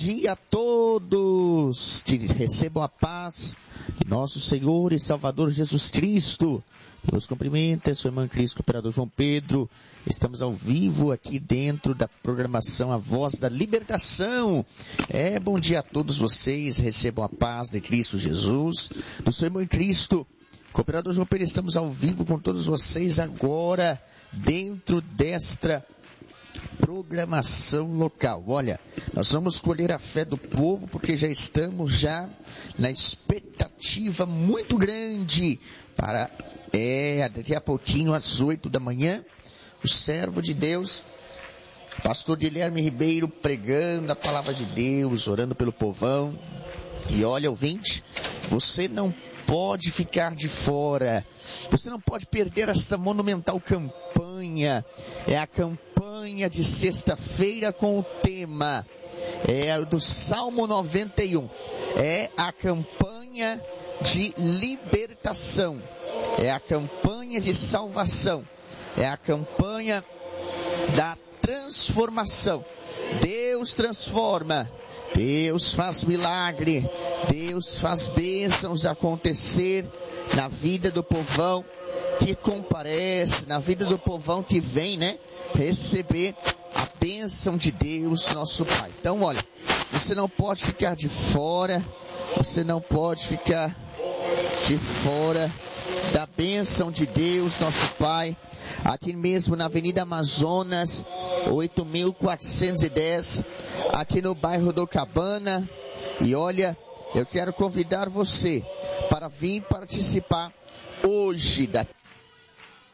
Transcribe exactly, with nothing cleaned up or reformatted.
dia a todos, recebam a paz de nosso Senhor e Salvador Jesus Cristo. Deus cumprimenta, sou o irmão Cristo, operador João Pedro. Estamos ao vivo aqui dentro da programação A Voz da Libertação. É, bom dia a todos vocês, recebam a paz de Cristo Jesus. Eu sou o irmão Cristo, operador João Pedro, estamos ao vivo com todos vocês agora, dentro desta programação local. Olha, nós vamos colher a fé do povo, porque já estamos já na expectativa muito grande para, é, daqui a pouquinho às oito da manhã, o servo de Deus, pastor Guilherme Ribeiro, pregando a palavra de Deus, orando pelo povão. E olha, ouvinte, você não pode ficar de fora, você não pode perder esta monumental campanha. É a campanha de sexta-feira com o tema é do Salmo noventa e um, é a campanha de libertação, é a campanha de salvação, é a campanha da transformação. Deus transforma, Deus faz milagre, Deus faz bênçãos acontecer na vida do povão que comparece, na vida do povão que vem, né, receber a bênção de Deus, nosso Pai. Então, olha, você não pode ficar de fora, você não pode ficar de fora da bênção de Deus, nosso Pai, aqui mesmo na Avenida Amazonas, oito mil quatrocentos e dez, aqui no bairro do Cabana. E olha, eu quero convidar você para vir participar hoje da